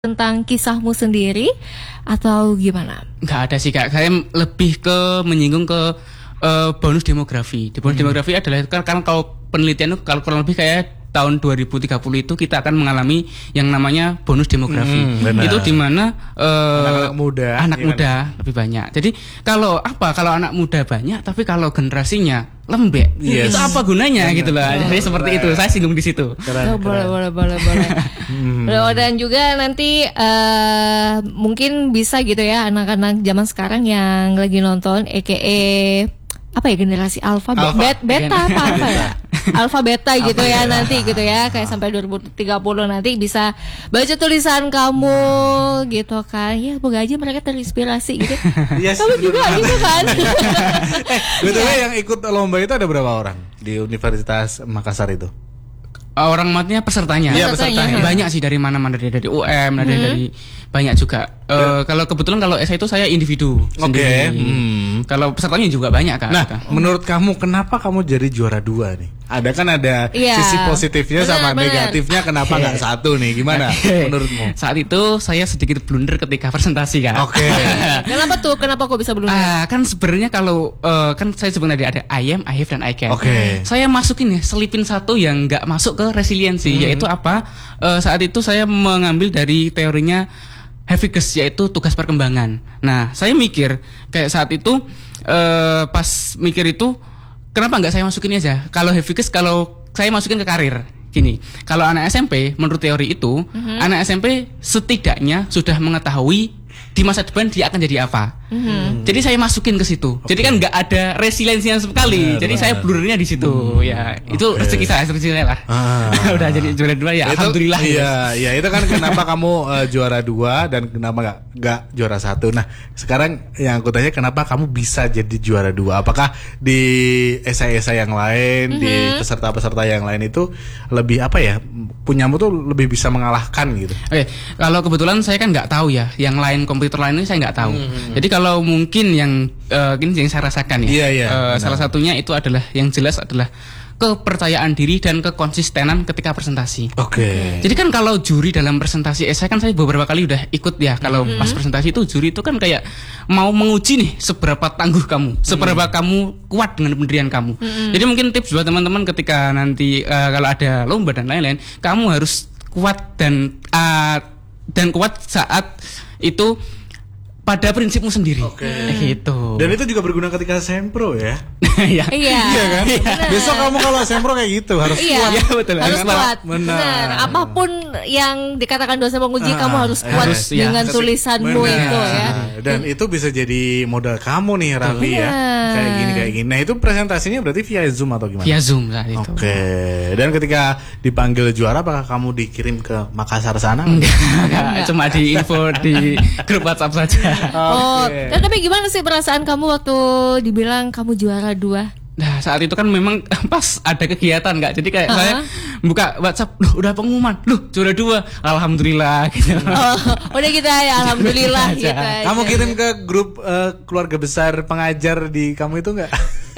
tentang kisahmu sendiri atau gimana? Nggak ada sih Kak, saya lebih ke menyinggung ke bonus demografi. Di bonus demografi adalah karena kalau penelitian itu kalau kurang lebih kayak tahun 2030 itu kita akan mengalami yang namanya bonus demografi. Itu di mana anak muda lebih banyak. Jadi kalau anak muda banyak tapi kalau generasinya lembek, itu apa gunanya gitu loh. Jadi seperti itu, saya singgung di situ. Boleh. Dan juga nanti mungkin bisa gitu ya anak-anak zaman sekarang yang lagi nonton apa ya, generasi alfa, beta apa ya? Alfa beta gitu ya nanti gitu ya, kayak sampai 2030 nanti bisa baca tulisan kamu gitu kan. Ya semoga aja mereka terinspirasi gitu. Kamu juga gitu kan. Betulnya yang ikut lomba itu ada berapa orang di Universitas Makassar itu? Orang matnya pesertanya. Iya, pesertanya. Banyak sih dari mana-mana, dari UM, dari banyak juga. Kalau kebetulan kalau SA itu saya individu sendiri. Kalau pesertanya juga banyak kan. Nah, menurut kamu kenapa kamu jadi juara 2 nih? Ada sisi positifnya sama negatifnya, kenapa nggak satu nih? Gimana menurutmu? Saat itu saya sedikit blunder ketika presentasi kan. Kenapa tuh? Kenapa kok bisa blunder? Kan sebenarnya kalau kan saya sebenarnya ada I am, I have dan I can. Saya masukin selipin satu yang nggak masuk ke resiliensi, yaitu apa? Saat itu saya mengambil dari teorinya Haviges, yaitu tugas perkembangan. Nah, saya mikir kayak saat itu pas mikir itu, kenapa nggak saya masukin aja? Kalau Haviges, kalau saya masukin ke karir. Gini, kalau anak SMP, menurut teori itu, anak SMP setidaknya sudah mengetahui di masa depan dia akan jadi apa. Jadi saya masukin ke situ. Jadi kan nggak ada resiliensinya sekali. Jadi saya blurnya di situ. Ya, itu rezeki saya lah. Udah jadi juara 2 ya, alhamdulillah. Iya, itu kan kenapa kamu juara 2 dan kenapa nggak juara 1. Nah, sekarang yang aku tanya, kenapa kamu bisa jadi juara 2? Apakah di esai-esai yang lain, di peserta-peserta yang lain itu lebih punyamu tuh lebih bisa mengalahkan gitu? Kalau kebetulan saya kan nggak tahu ya, yang lain komputer lain ini saya nggak tahu. Jadi kalau mungkin yang saya rasakan salah satunya itu adalah yang jelas adalah kepercayaan diri dan kekonsistenan ketika presentasi. Jadi kan kalau juri dalam presentasi esai kan saya beberapa kali udah ikut ya. Kalau pas presentasi itu juri itu kan kayak mau menguji nih seberapa tangguh kamu, seberapa kamu kuat dengan pendirian kamu. Jadi mungkin tips buat teman-teman ketika nanti kalau ada lomba dan lain-lain, kamu harus kuat dan kuat saat itu pada prinsipmu sendiri. Gitu. Dan itu juga berguna ketika sempro ya. Iya kan? Besok kamu kalau sempro kayak gitu harus kuat. Iya, betul. Harus kuat. Benar. Apapun yang dikatakan dosen penguji, kamu harus kuat dengan tulisanmu itu ya. Dan itu bisa jadi modal kamu nih, Raffi ya. Kayak gini. Nah, itu presentasinya berarti via Zoom atau gimana? Via Zoom lah itu. Dan ketika dipanggil juara, apakah kamu dikirim ke Makassar sana? Enggak, cuma di info di grup WhatsApp saja. Tapi gimana sih perasaan kamu waktu dibilang kamu juara 2? Nah, saat itu kan memang pas ada kegiatan Kak. Jadi kayak saya buka WhatsApp, udah pengumuman, juara 2. Alhamdulillah gitu. Udah gitu ya, alhamdulillah gitu. Kamu kirim ke grup keluarga besar pengajar di kamu itu enggak?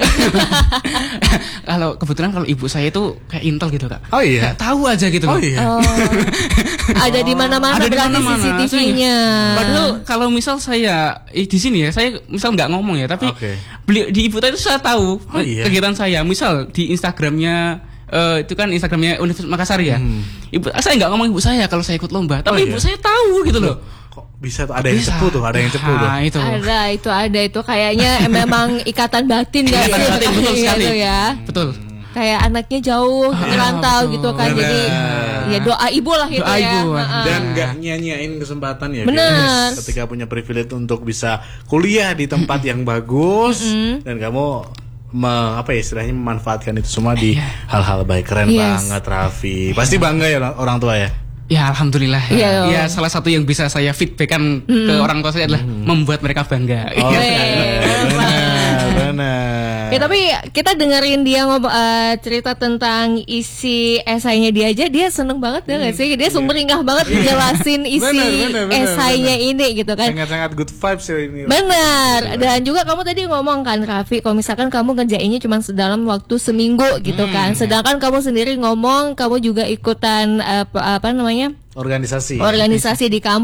Kebetulan kalau ibu saya itu kayak intel gitu Kak. Kayak tahu aja gitu loh. Ada di mana-mana berarti CCTV-nya. Padahal kalau misal saya di sini ya, saya misal nggak ngomong ya, tapi di ibu saya itu saya tahu kegiatan saya. Misal di Instagramnya itu kan Instagramnya Universitas Makassar ya. Saya nggak ngomong ibu saya kalau saya ikut lomba, tapi ibu saya tahu gitu loh. Kok bisa tuh, ada yang cepu tuh, itu. Ada itu kayaknya memang ikatan batin ya. Betul sekali. Itu ya. Betul. Kayak anaknya jauh ngerantau gitu kan. Jadi ya doa ibu lah gitu ya. Dan gak nyanyain kesempatan ya. Benar. Ketika punya privilege untuk bisa kuliah di tempat yang bagus dan kamu istilahnya memanfaatkan itu semua di hal-hal baik. Keren banget, Raffi. Pasti bangga ya orang tua ya. Ya alhamdulillah ya. Salah satu yang bisa saya feedbackkan ke orang tua saya adalah membuat mereka bangga. Benar. Ya tapi kita dengerin dia cerita tentang isi esainya dia aja, dia seneng banget ya nggak sih? Dia sumringah banget ngejelasin isi esainya ini gitu kan. Sangat-sangat good vibes ya ini. Benar. Dan juga kamu tadi ngomong kan Raffi, kalau misalkan kamu ngerjainnya cuma dalam waktu seminggu gitu kan. Sedangkan kamu sendiri ngomong kamu juga ikutan organisasi di kampus